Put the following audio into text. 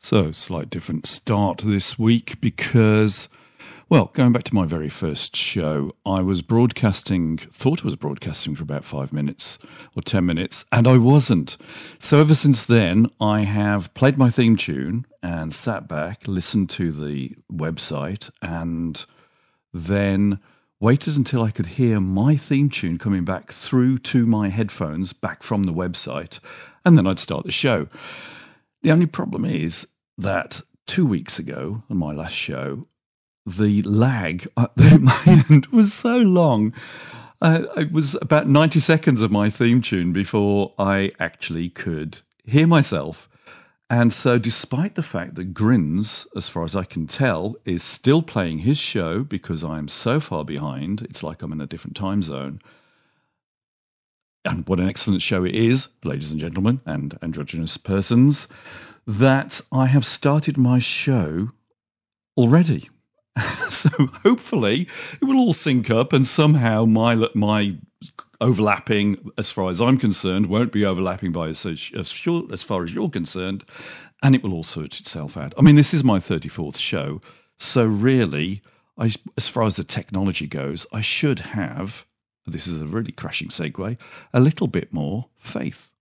So, slight different start this week because, well, going back to my very first show, I was thought I was broadcasting for about 5 minutes or 10 minutes, and I wasn't. So ever since then, I have played my theme tune and sat back, listened to the website, and then waited until I could hear my theme tune coming back through to my headphones back from the website, and then I'd start the show. The only problem is that 2 weeks ago, on my last show, the lag at my end was so long. It was about 90 seconds of my theme tune before I actually could hear myself. And so despite the fact that Grins, as far as I can tell, is still playing his show because I'm so far behind, it's like I'm in a different time zone. And what an excellent show it is, ladies and gentlemen, and androgynous persons, that I have started my show already. So hopefully it will all sync up and somehow my overlapping, as far as I'm concerned, won't be overlapping by as far as you're concerned, and it will all sort itself out. I mean, this is my 34th show, so really, as far as the technology goes, I should have, this is a really crashing segue, a little bit more faith.